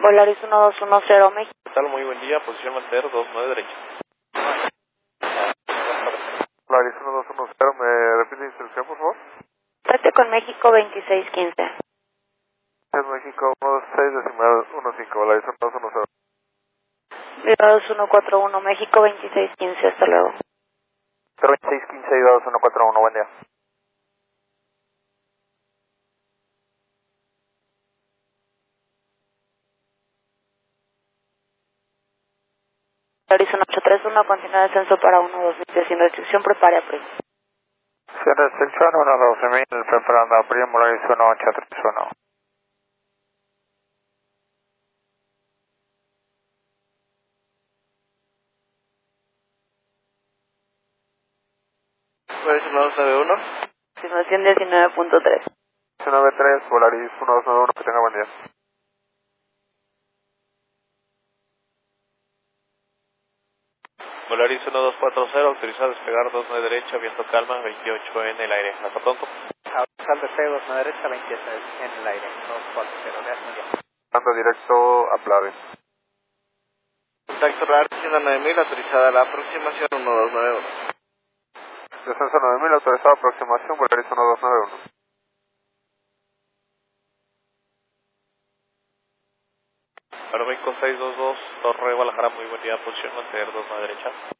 Volaris 1210 México. ¿Qué tal? Muy buen día, posición mantener 29 derecha. Volaris 1210, ¿me repite la instrucción, por favor? Contacte con México 2615. Es México 16.15, Volaris 1210. Viva 2141 México 2615, hasta luego. 2615 y 2141, buen día. Volaris 1831, continúa descenso para 120, sin restricción, prepare a prima. Sin restricción 112.000, preparando a primo, Volaris 1831. Volaris 1291. Simulación 19.3. 93, Volaris 1291, que tenga buen día. Volaris 1240, autorizado a despegar 29 derecha, viento calma, 28 en el aire. Hasta pronto. Al despegue 29 derecha, 27 en el aire, 240, gracias, buen día. Mando directo a Plave. Contacto radar 9000, autorizada la aproximación 1291. Descenso 9000, autorizado aproximación, Volaris 1291. Aeroméxico 622, Torre Guadalajara, muy buen día, posición mantener 29 derecha.